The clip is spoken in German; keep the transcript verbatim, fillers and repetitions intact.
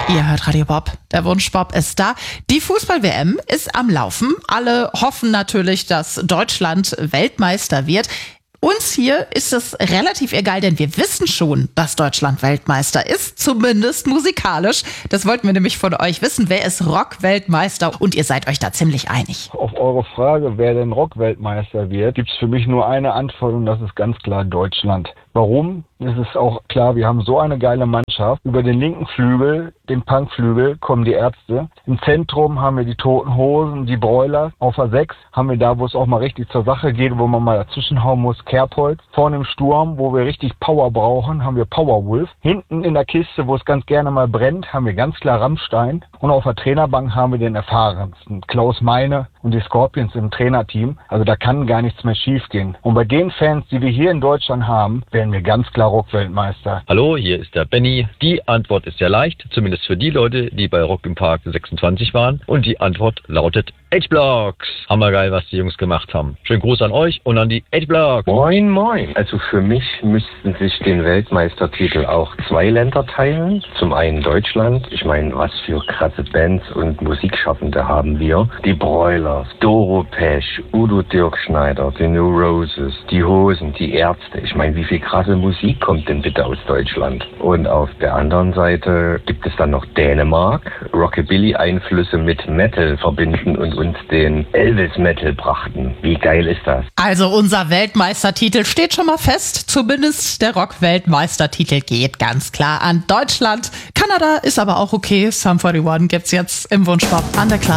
Ihr hört Radio Bob. Der Wunschbob ist da. Die Fußball-W M ist am Laufen. Alle hoffen natürlich, dass Deutschland Weltmeister wird. Uns hier ist es relativ egal, denn wir wissen schon, dass Deutschland Weltmeister ist, zumindest musikalisch. Das wollten wir nämlich von euch wissen. Wer ist Rock-Weltmeister? Und ihr seid euch da ziemlich einig. Auf eure Frage, wer denn Rock-Weltmeister wird, gibt es für mich nur eine Antwort und das ist ganz klar Deutschland. Warum? Es ist auch klar, wir haben so eine geile Mannschaft. Über den linken Flügel, den Punkflügel, kommen die Ärzte. Im Zentrum haben wir die Toten Hosen, die Broilers. Auf der sechs haben wir da, wo es auch mal richtig zur Sache geht, wo man mal dazwischenhauen muss, Kerbholz. Vorne im Sturm, wo wir richtig Power brauchen, haben wir Powerwolf. Hinten in der Kiste, wo es ganz gerne mal brennt, haben wir ganz klar Rammstein. Und auf der Trainerbank haben wir den erfahrensten, Klaus Meine und die Scorpions im Trainerteam. Also da kann gar nichts mehr schiefgehen. Und bei den Fans, die wir hier in Deutschland haben, werden wir ganz klar Rock-Weltmeister. Hallo, hier ist der Benny. Die Antwort ist sehr leicht, zumindest für die Leute, die bei Rock im Park sechsundzwanzig waren. Und die Antwort lautet H-Blocks. Hammergeil, was die Jungs gemacht haben. Schönen Gruß an euch und an die H-Blocks. Moin, moin. Also für mich müssten sich den Weltmeistertitel auch zwei Länder teilen. Zum einen Deutschland. Ich meine, was für krasse Bands und Musikschaffende haben wir. Die Broilers, Doro Pesch, Udo Dirkschneider, die New Roses, die Hosen, die Ärzte. Ich meine, wie viel krasse Musik kommt denn bitte aus Deutschland? Und auf der anderen Seite gibt es dann noch Dänemark. Rockabilly-Einflüsse mit Metal verbinden und uns den Elvis-Metal brachten. Wie geil ist das? Also unser Weltmeistertitel steht schon mal fest. Zumindest der Rock-Weltmeistertitel geht ganz klar an Deutschland. Kanada ist aber auch okay. Sum einundvierzig gibt's jetzt im Wunschbob an der Klar.